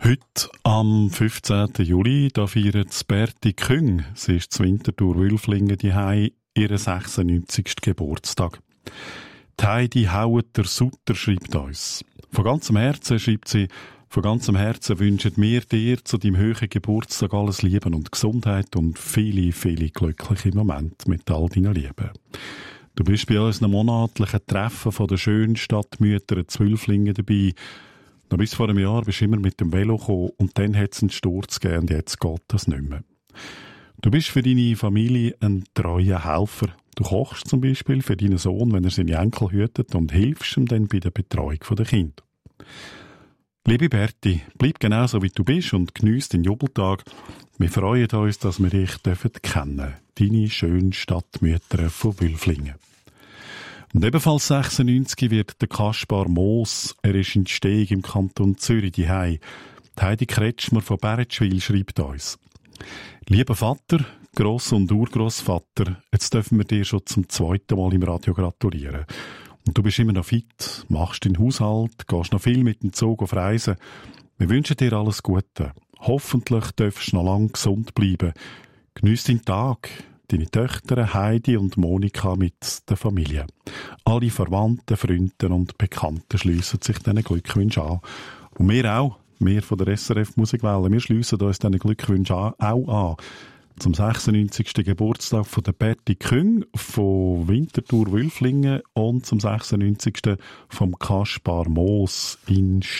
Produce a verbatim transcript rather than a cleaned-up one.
Heute, am fünfzehnten Juli, da feiert Berti Küng, sie ist zu Winterthur Wülflingen daheim, ihren sechsundneunzigsten Geburtstag. Die Heidi Haueter Sutter schreibt uns. Von ganzem Herzen schreibt sie, von ganzem Herzen wünschen wir dir zu deinem höheren Geburtstag alles Liebe und Gesundheit und viele, viele glückliche Momente mit all deinen Lieben. Du bist bei unseren monatlichen Treffen von der schönen Stadtmütter zu Wülflingen dabei. Noch bis vor einem Jahr bist du immer mit dem Velo gekommen und dann hat es einen Sturz gegeben und jetzt geht das nicht mehr. Du bist für deine Familie ein treuer Helfer. Du kochst zum Beispiel für deinen Sohn, wenn er seine Enkel hütet und hilfst ihm dann bei der Betreuung der Kinder. Liebe Berti, bleib genauso wie du bist und geniess den Jubeltag. Wir freuen uns, dass wir dich kennen dürfen. Deine schöne Stadtmütter von Wülflingen. Und ebenfalls sechsundneunzig wird der Kaspar Moos. Er ist in Steg im Kanton Zürich daheim. Die Heidi Kretschmer von Beretschwil schreibt uns. Lieber Vater, Gross- und Urgroßvater, jetzt dürfen wir dir schon zum zweiten Mal im Radio gratulieren. Und du bist immer noch fit, machst den Haushalt, gehst noch viel mit dem Zug auf Reisen. Wir wünschen dir alles Gute. Hoffentlich darfst du noch lange gesund bleiben. Geniess deinen Tag. Deine Töchter Heidi und Monika mit der Familie. Alle Verwandten, Freunde und Bekannten schliessen sich diesen Glückwünschen an. Und wir auch, wir von der S R F Musikwelle, wir schliessen uns diesen Glückwünschen auch an. Zum sechsundneunzigsten Geburtstag von der Berti Küng von Winterthur Wülflingen und zum sechsundneunzigsten vom Kaspar Moos in St